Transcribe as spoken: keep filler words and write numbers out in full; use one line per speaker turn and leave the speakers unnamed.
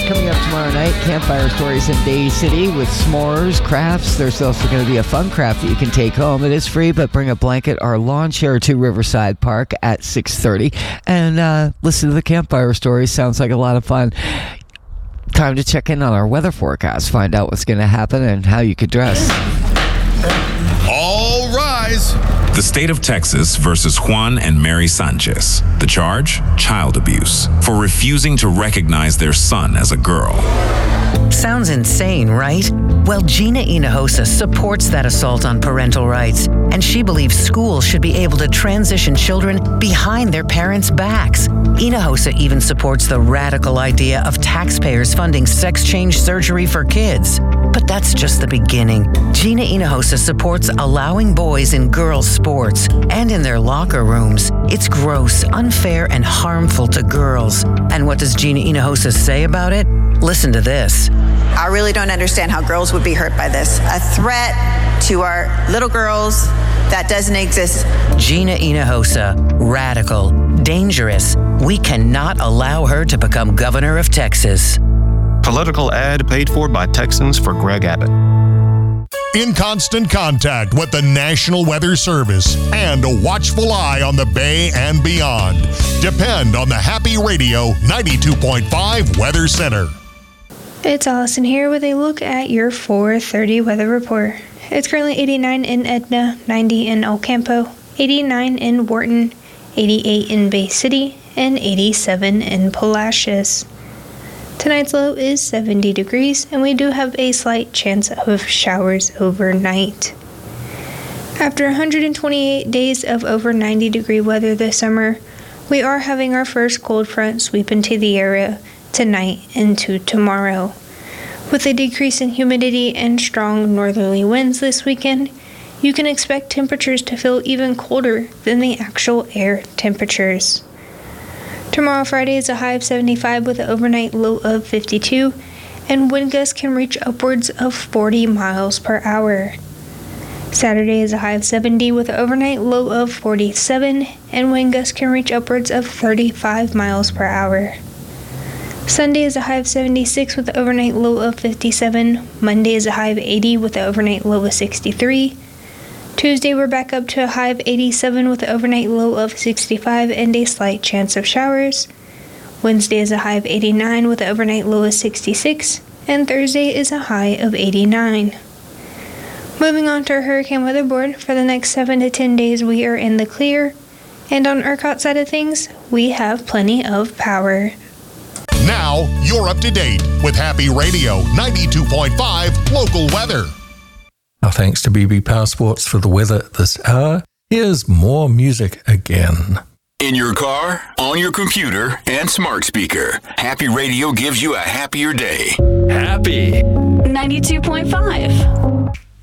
coming up tomorrow night. Campfire Stories in Day City with s'mores, crafts. There's also going to be a fun craft that you can take home. It is free, but bring a blanket or lawn chair to Riverside Park at six thirty. And uh, listen to the Campfire Stories. Sounds like a lot of fun. Time to check in on our weather forecast. Find out what's going to happen and how you could dress.
All rise.
The state of Texas versus Juan and Mary Sanchez. The charge? Child abuse for refusing to recognize their son as a girl.
Sounds insane, right? Well, Gina Hinojosa supports that assault on parental rights, and she believes schools should be able to transition children behind their parents' backs. Hinojosa even supports the radical idea of taxpayers funding sex change surgery for kids. But that's just the beginning. Gina Hinojosa supports allowing boys in girls' sports and in their locker rooms. It's gross, unfair, and harmful to girls. And what does Gina Hinojosa say about it? Listen to this.
I really don't understand how girls would be hurt by this. A threat to our little girls that doesn't exist.
Gina Hinojosa, radical, dangerous. We cannot allow her to become governor of Texas.
Political ad paid for by Texans for Greg Abbott.
In constant contact with the National Weather Service and a watchful eye on the Bay and beyond. Depend on the Happy Radio ninety-two point five Weather Center.
It's Allison here with a look at your four thirty weather report. It's currently eighty-nine in Edna, ninety in El Campo, eighty-nine in Wharton, eighty-eight in Bay City, and eighty-seven in Palacios. Tonight's low is seventy degrees, and we do have a slight chance of showers overnight. After one hundred twenty-eight days of over ninety degree weather this summer, we are having our first cold front sweep into the area tonight into tomorrow. With a decrease in humidity and strong northerly winds this weekend, you can expect temperatures to feel even colder than the actual air temperatures. Tomorrow, Friday, is a high of seventy-five with an overnight low of fifty-two, and wind gusts can reach upwards of forty miles per hour. Saturday is a high of seventy with an overnight low of forty-seven, and wind gusts can reach upwards of thirty-five miles per hour. Sunday is a high of seventy-six with an overnight low of fifty-seven. Monday is a high of eighty with an overnight low of sixty-three. Tuesday, we're back up to a high of eighty-seven with an overnight low of sixty-five and a slight chance of showers. Wednesday is a high of eighty-nine with an overnight low of sixty-six. And Thursday is a high of eighty-nine. Moving on to our hurricane weather board, for the next seven to ten days, we are in the clear. And on ERCOT side of things, we have plenty of power.
Now, you're up to date with Happy Radio ninety-two point five local weather.
Our thanks to B B Power Sports for the weather this hour. Here's more music again.
In your car, on your computer, and smart speaker, Happy Radio gives you a happier day.
Happy
ninety-two point five.